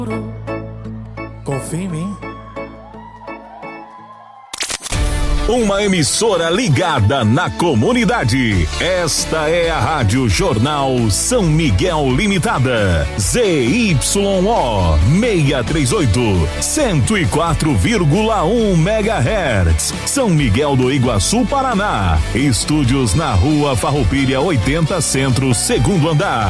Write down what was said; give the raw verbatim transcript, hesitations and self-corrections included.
Confia em mim. Uma emissora ligada na comunidade. Esta é a Rádio Jornal São Miguel Limitada. Z Y O seiscentos e trinta e oito, cento e quatro vírgula um megahertz. São Miguel do Iguaçu, Paraná. Estúdios na Rua Farroupilha oitenta, Centro, segundo andar.